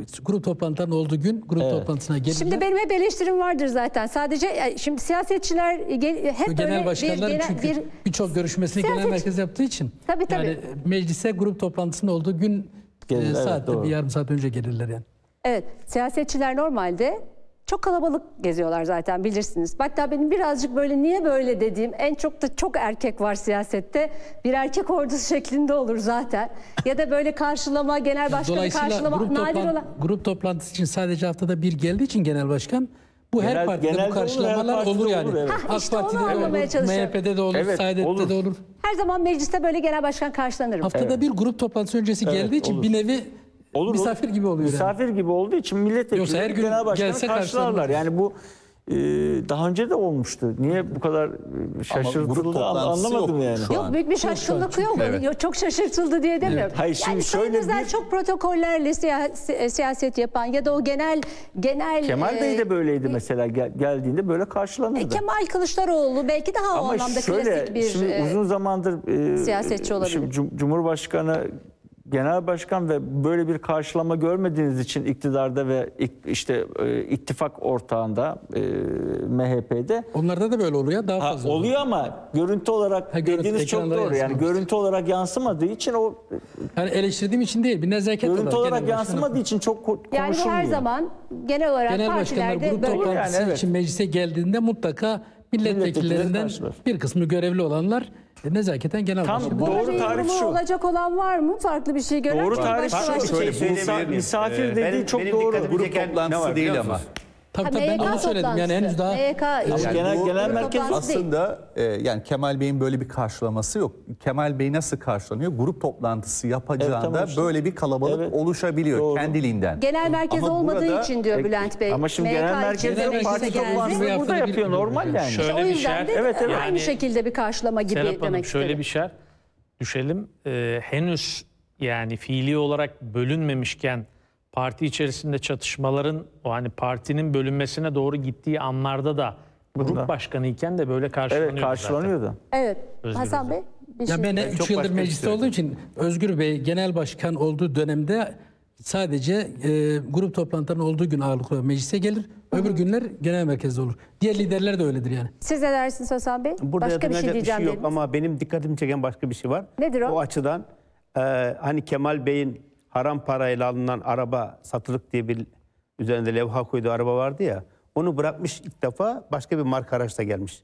grup toplantılarının olduğu gün grup toplantısına gelirler. Şimdi benim hep eleştirim vardır zaten. Sadece şimdi siyasetçiler hep genel böyle başkanlar çünkü birçok görüşmesini genel merkez yaptığı için. Tabii. Yani meclise grup toplantısının olduğu gün saatte bir yarım saat önce gelirler yani. Evet, siyasetçiler normalde çok kalabalık geziyorlar zaten bilirsiniz. Hatta benim birazcık böyle niye böyle dediğim, en çok da çok erkek var siyasette. Bir erkek ordusu şeklinde olur zaten. Ya da böyle karşılama, genel başkanı karşılama nadir olan. Grup toplantısı için sadece haftada bir geldiği için genel başkan bu her partide bu karşılamalar olur yani. Evet. AK İşte Parti'de onu de anlamaya olur, çalışıyorum. MHP'de de olur, Saadet'te de olur. Her zaman mecliste böyle genel başkan karşılanır mı? Haftada bir grup toplantısı öncesi geldiği için olur. bir nevi Olur, misafir gibi oluyor. Misafir gibi olduğu için Yoksa her milletvekilleri gün genel başkanı gelse karşılarlar. Yani bu daha önce de olmuştu. Niye bu kadar şaşırtıldı anlamadım yani. Yok, büyük bir şaşkınlık yok. Evet. Çok şaşırtıldı diye demiyorum. Hayır, şimdi yani şöyle Sayın çok protokollerle siyaset yapan ya da o genel Kemal Bey de böyleydi mesela geldiğinde böyle karşılanırdı. Kemal Kılıçdaroğlu belki daha o Ama anlamda şöyle, klasik bir şimdi uzun zamandır siyasetçi olabilir. Şimdi Cumhurbaşkanı, genel başkan ve böyle bir karşılama görmediğiniz için iktidarda ve işte ittifak ortağında MHP'de Onlarda da böyle oluyor, daha fazla oluyor ama görüntü olarak dediğiniz çok doğru. Yani görüntü olarak yansımadığı için o yani eleştirdiğim için değil, bir nezaket görüntü olarak yansımadığı için çok konuşulmuyor. Yani bu her zaman genel olarak genel başkanlar partilerde grup böyle. toplantısı Yani evet. için meclise geldiğinde mutlaka milletvekillerinden karşılar. bir kısmı görevli olanlar nezaketen genel Tam başkan. doğru Böyle tarif yorumu şu. olacak olan var mı? Farklı bir şey gören? Doğru Çünkü tarif başka şu. var. Şöyle Misafir dediği çok doğru. Grup toplantısı değil ama. Tabii ben de onu söyledim. Yani henüz daha Genel bu merkez aslında yani Kemal Bey'in böyle bir karşılaması yok. Kemal Bey nasıl karşılanıyor? Grup toplantısı yapacağında tamam işte. böyle bir kalabalık oluşabiliyor Doğru. kendiliğinden. Genel merkez Ama olmadığı burada- için diyor Bülent Bey. Ama şimdi MYK genel için merkezde meclise parti geldi. toplantısını burada yapıyor normal yani. O Şöyle bir yüzden de şart, aynı şekilde bir karşılama gibi Serap Hanım, demek şöyle istedim. bir şart düşelim. Henüz yani fiili olarak bölünmemişken parti içerisinde çatışmaların o hani partinin bölünmesine doğru gittiği anlarda da grup başkanı iken de böyle karşılanıyordu. Evet, karşılanıyordu. Evet. Özgür Hasan Bey. Bir ya şey. ben çok 3 yıldır başka bir mecliste şey olduğu için Özgür Bey genel başkan olduğu dönemde sadece grup toplantılarının olduğu gün ağırlıklı meclise gelir. Öbür günler genel merkezde olur. Diğer liderler de öyledir yani. Siz ne dersiniz Hasan Bey? Burada Başka bir şey yapılacak diyeceğim yok dediniz. ama benim dikkatimi çeken başka bir şey var. Nedir o? O açıdan hani Kemal Bey'in haram parayla alınan araba satılık diye bir üzerinde levha koyduğu araba vardı ya. Onu bırakmış ilk defa başka bir marka araçla gelmiş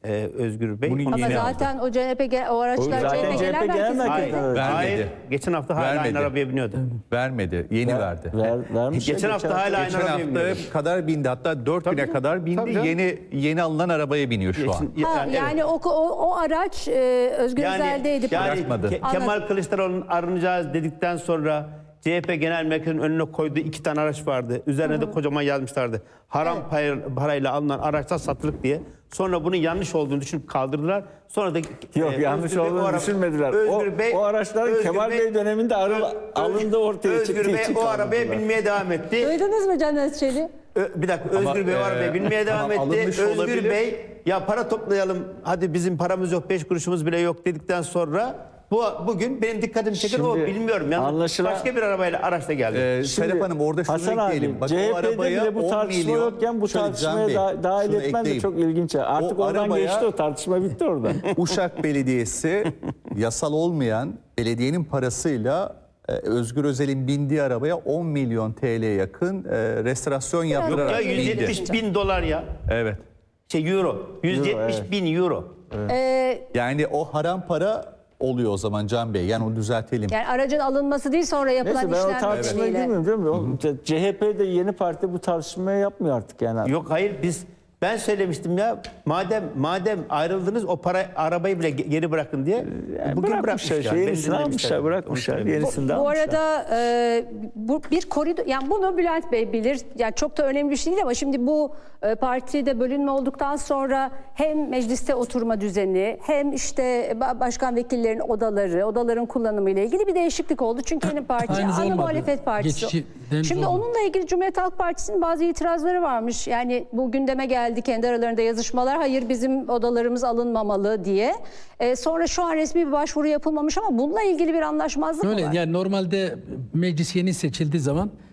Özgür Bey. Bunu Onu Ama yeni zaten o o araçlar Zaten CHP CHP genel genel merkezinde. merkezinde. Hayır, Vermedi. hayır. Geçen hafta hala Vermedi. aynı arabaya biniyordu. Vermedi. Yeni verdi. Vermiş. Geçen hafta hala aynı Geçen arabaya biniyordu. hafta kadar bindi. Hatta 4000'e kadar bindi. Tabii canım. Yeni alınan arabaya biniyor şu an. Yani o araç Özgür Özel'deydi. Bırakmadı. Kemal Kılıçdaroğlu'nun arınacağız dedikten sonra CHP Genel Merkezi'nin önüne koyduğu 2 tane araç vardı. Üzerine de kocaman yazmışlardı. Haram parayla alınan araçlar satılık diye. Sonra bunun yanlış olduğunu düşünüp kaldırdılar. Sonra da Yok, yanlış Özgür Bey olduğunu düşünmediler. O araçların Özgür Kemal Bey döneminde alındı ortaya çıktı. Özgür Bey o arabaya binmeye devam etti. Duydunuz mu Can Özçelik'i? Bir dakika, Özgür Bey o arabaya binmeye devam tamam, etti. alınmış Özgür olabilir. Bey ya para toplayalım, hadi bizim paramız yok, 5 kuruşumuz bile yok dedikten sonra bugün benim dikkatimi çeken o, Şimdi bilmiyorum. Yani anlaşılan- başka bir araçla geldi. Serap Hanım orada şunu Hasan abi, ekleyelim. Bak, o CHP'de arabaya bile bu 10 tartışma milyon- yokken bu Şöyle tartışmaya Can Bey, dahil şunu etmen de ekleyeyim. çok ilginç. Artık O oradan arabaya- geçti, o tartışma bitti orada. Uşak Belediyesi yasal olmayan belediyenin parasıyla Özgür Özel'in bindiği arabaya 10 milyon TL yakın restorasyon Ya yaptırarak bindi. 170 bin dolar ya. Evet. Euro. 170 evet. bin euro. Yani o haram para oluyor o zaman Can Bey. Yani onu düzeltelim. Yani aracın alınması değil sonra yapılan Neyse ben o işlem tartışmaya nedeniyle. girmiyorum değil mi? CHP'de yeni parti bu tartışmayı yapmıyor artık yani. Yok hayır, ben söylemiştim ya, madem ayrıldınız o arabayı bile geri bırakın diye. Bugün bırakmışlar. Yenisini almışlar, bırakmışlar. Yenisini de Bu almışlar. arada bu bir koridor, yani bunu Bülent Bey bilir. Yani çok da önemli bir şey değil ama şimdi bu partide bölünme olduktan sonra hem mecliste oturma düzeni hem işte başkan vekillerin odaların kullanımı ile ilgili bir değişiklik oldu. Çünkü yeni parti Aynısı ana olmadı. muhalefet partisi. Geçişi Şimdi olmadı. onunla ilgili Cumhuriyet Halk Partisi'nin bazı itirazları varmış. Yani bu gündeme geldi, kendi aralarında yazışmalar. Hayır, bizim odalarımız alınmamalı diye. Sonra şu an resmi bir başvuru yapılmamış ama bununla ilgili bir anlaşmazlık mı Öyle var? yani normalde meclis yeni seçildiği zaman